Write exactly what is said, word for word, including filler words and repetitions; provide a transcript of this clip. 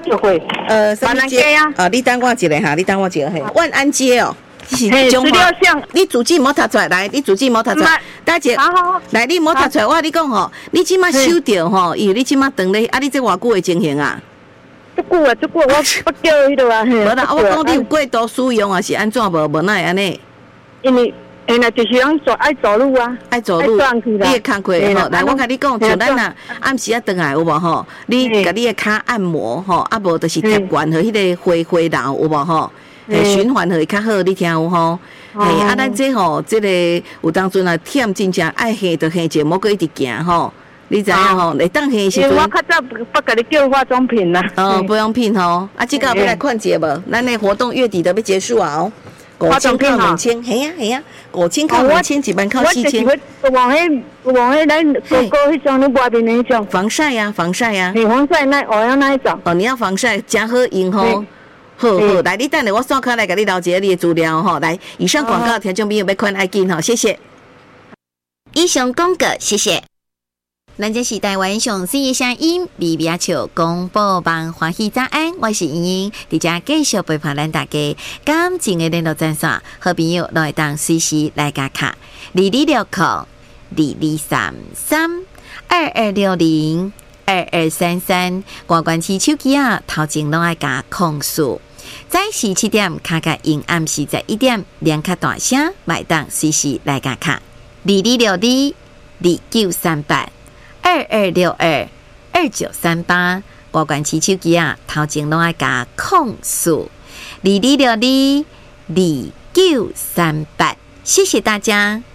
就会。 呃，什么街啊？ 哦，你等我一下哈，你等我一下嘿。万安街哦，是中华。你主机摩托出来，来，你主机摩托出来。大姐， 好好好， 来，你摩托出来，我你讲吼，你即马收到吼，因为你即马等咧，啊，你这偌久的情形啊？ 足久啊，足久，我我叫迄落啊。无啦，我讲你有过度使用啊，是安怎无？无哪会安尼？ 因为。现在就是讲走爱走路啊， 爱走路，你的脚腿吼，来，我甲你讲，像咱啊暗时啊转来有无吼？你甲你的脚按摩吼，啊无就是贴管和迄个回回流有无吼？诶，循环会较好，你听有吼？诶，啊，咱这吼，这个有当阵啊，忝真正爱下就下者，莫搁一直行吼。你知影吼？会当下时阵， 我较早不甲你叫化妆品啦。 哦，保养品吼，啊，即个要来看者无？咱的活动月底都要结束啊哦。五千靠两千，系呀系呀，五千靠两千，一万靠四千。 我往迄往迄咱哥哥迄种，你外面那种。 防晒呀，防晒呀。 你防晒那我要那一种。 哦，你要防晒，加好用吼。好好，来，你等下我刷卡来给你了解你的资料吼。来，以上广告听众朋友要看爱见吼，谢谢。以上广告，谢谢。咱这是台湾上新的声音，微微笑广播网欢喜早安，我是莹莹，伫遮继续陪伴咱大家。感情的联络专线，好朋友来当随时来加卡，二二六零二二三三二二六零二二三三，挂关起手机啊，头前拢爱加控诉。早时七点卡卡因暗时十一点，连卡大声，来当随时来加卡，二二六二二九三八。二二六二二九三八，我管起手机啊，头前拢爱加控诉，二二六二二九三八，谢谢大家。